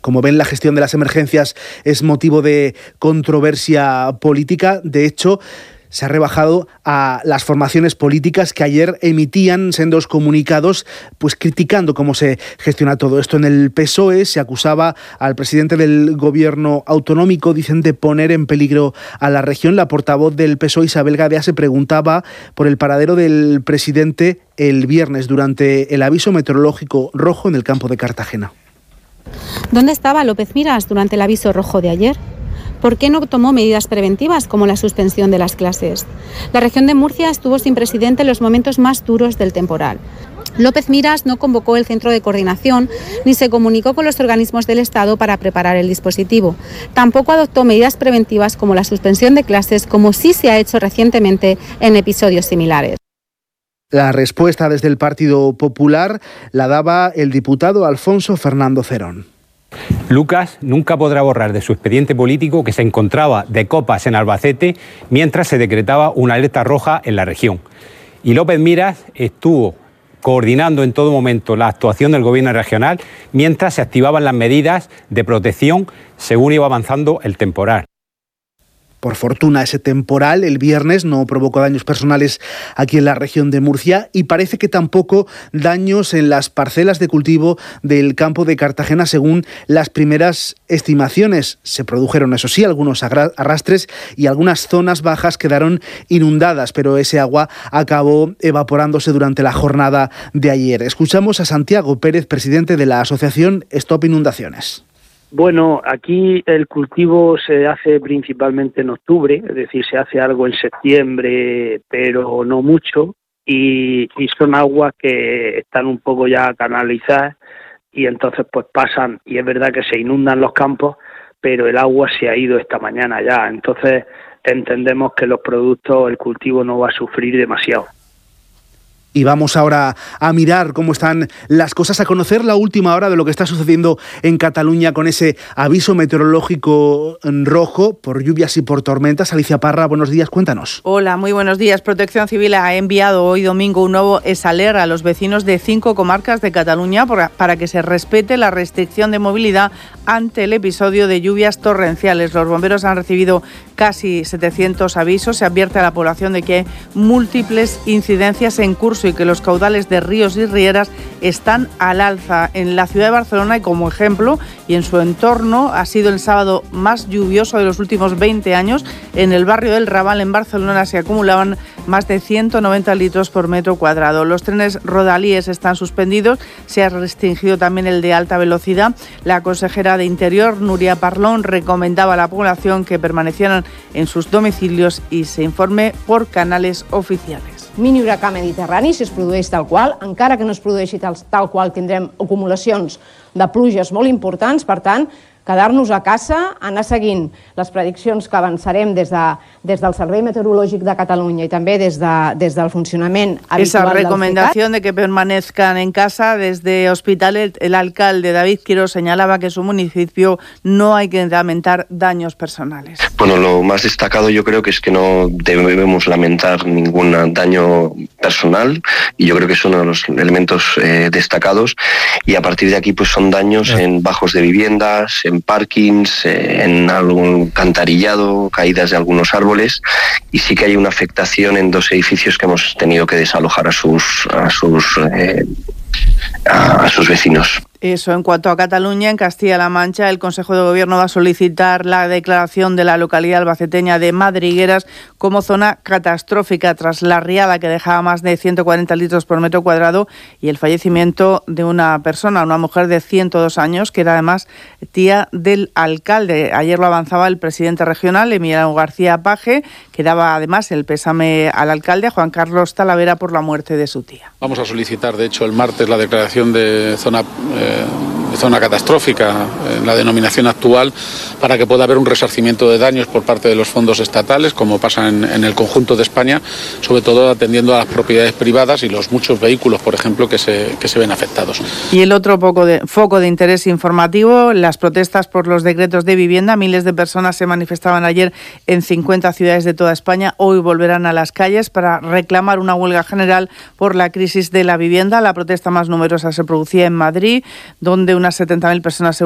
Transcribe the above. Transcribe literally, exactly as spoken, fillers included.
Como ven, la gestión de las emergencias es motivo de controversia política. De hecho, se ha rebajado a las formaciones políticas que ayer emitían sendos comunicados pues criticando cómo se gestiona todo esto. En el P S O E se acusaba al presidente del gobierno autonómico, dicen, de poner en peligro a la región. La portavoz del P S O E, Isabel Gadea, se preguntaba por el paradero del presidente el viernes durante el aviso meteorológico rojo en el campo de Cartagena. ¿Dónde estaba López Miras durante el aviso rojo de ayer? ¿Por qué no tomó medidas preventivas como la suspensión de las clases? La región de Murcia estuvo sin presidente en los momentos más duros del temporal. López Miras no convocó el centro de coordinación ni se comunicó con los organismos del Estado para preparar el dispositivo. Tampoco adoptó medidas preventivas como la suspensión de clases, como sí se ha hecho recientemente en episodios similares. La respuesta desde el Partido Popular la daba el diputado Alfonso Fernando Cerón. Lucas nunca podrá borrar de su expediente político que se encontraba de copas en Albacete mientras se decretaba una alerta roja en la región. Y López Miras estuvo coordinando en todo momento la actuación del gobierno regional mientras se activaban las medidas de protección según iba avanzando el temporal. Por fortuna, ese temporal el viernes no provocó daños personales aquí en la región de Murcia y parece que tampoco daños en las parcelas de cultivo del campo de Cartagena, según las primeras estimaciones. Se produjeron, eso sí, algunos arrastres y algunas zonas bajas quedaron inundadas, pero ese agua acabó evaporándose durante la jornada de ayer. Escuchamos a Santiago Pérez, presidente de la asociación Stop Inundaciones. Bueno, aquí el cultivo se hace principalmente en octubre, es decir, se hace algo en septiembre, pero no mucho, y, y son aguas que están un poco ya canalizadas y entonces pues pasan, y es verdad que se inundan los campos, pero el agua se ha ido esta mañana ya, entonces entendemos que los productos, el cultivo no va a sufrir demasiado. Y vamos ahora a mirar cómo están las cosas, a conocer la última hora de lo que está sucediendo en Cataluña con ese aviso meteorológico rojo por lluvias y por tormentas. Alicia Parra, buenos días, cuéntanos. Hola, muy buenos días. Protección Civil ha enviado hoy domingo un nuevo ESALER a los vecinos de cinco comarcas de Cataluña para que se respete la restricción de movilidad ante el episodio de lluvias torrenciales. Los bomberos han recibido casi setecientos avisos. Se advierte a la población de que hay múltiples incidencias en curso y que los caudales de ríos y rieras están al alza. En la ciudad de Barcelona, y como ejemplo, y en su entorno, ha sido el sábado más lluvioso de los últimos veinte años. En el barrio del Raval, en Barcelona, se acumulaban más de ciento noventa litros por metro cuadrado. Los trenes rodalíes están suspendidos. Se ha restringido también el de alta velocidad. La consejera de Interior, Núria Parlon, recomendaba a la población que permanecieran en sus domicilios y se informe por canales oficiales. Mini huracà mediterrani, si es produeix tal qual, encara que no es produeixi tal, tal qual, tindrem acumulacions de pluges molt importants, per tant, quedar-nos a casa, anar seguint les prediccions que avançarem des, de, des del Servei Meteorològic de Catalunya y también des de, des del funcionament habitual. Esa recomendación de que permanezcan en casa desde Hospitalet, el alcalde David Quiro señalaba que en su municipio no hay que lamentar daños personales. Bueno, lo más destacado yo creo que es que no debemos lamentar ningún daño personal y yo creo que es uno de los elementos eh, destacados y a partir de aquí pues son daños en bajos de viviendas, en parkings, eh, en algún cantarillado, caídas de algunos árboles y sí que hay una afectación en dos edificios que hemos tenido que desalojar a sus a sus eh, a, a sus vecinos. Eso, en cuanto a Cataluña, en Castilla-La Mancha, el Consejo de Gobierno va a solicitar la declaración de la localidad albaceteña de Madrigueras como zona catastrófica tras la riada que dejaba más de ciento cuarenta litros por metro cuadrado y el fallecimiento de una persona, una mujer de ciento dos años, que era además tía del alcalde. Ayer lo avanzaba el presidente regional, Emiliano García Paje, que daba además el pésame al alcalde, Juan Carlos Talavera, por la muerte de su tía. Vamos a solicitar, de hecho, el martes la declaración de zona eh, de zona catastrófica en la denominación actual para que pueda haber un resarcimiento de daños por parte de los fondos estatales, como pasa en, en el conjunto de España, sobre todo atendiendo a las propiedades privadas y los muchos vehículos, por ejemplo, que se, que se ven afectados. Y el otro poco de, foco de interés informativo, las protestas por los decretos de vivienda. Miles de personas se manifestaban ayer en cincuenta ciudades de toda España. Hoy volverán a las calles para reclamar una huelga general por la crisis de la vivienda. La protesta más numerosa se producía en Madrid, donde unas setenta mil personas se